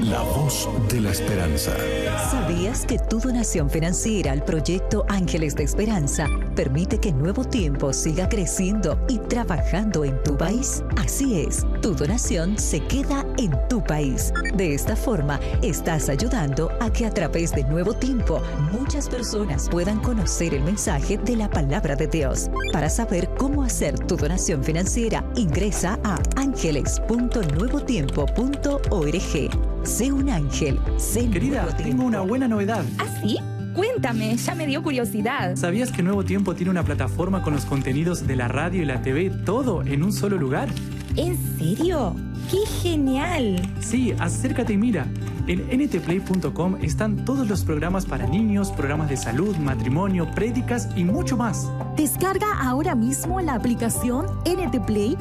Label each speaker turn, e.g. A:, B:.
A: La voz de la esperanza.
B: ¿Sabías que tu donación financiera al proyecto Ángeles de Esperanza permite que Nuevo Tiempo siga creciendo y trabajando en tu país? Así es, tu donación se queda en tu país. De esta forma, estás ayudando a que a través de Nuevo Tiempo muchas personas puedan conocer el mensaje de la palabra de Dios. Para saber cómo hacer tu donación financiera, ingresa a ángeles.nuevotiempo.org. Sé un ángel, sé
C: Querida,
B: Nuevo Tiempo.
C: tengo una buena novedad.
D: ¿Ah, sí? Cuéntame, ya me dio curiosidad.
C: ¿Sabías que Nuevo Tiempo tiene una plataforma con los contenidos de la radio y la TV, todo en un solo lugar?
D: ¿En serio? ¡Qué genial!
C: Sí, acércate y mira. En ntplay.com están todos los programas para niños, programas de salud, matrimonio, prédicas y mucho más.
E: Descarga ahora mismo la aplicación NT Play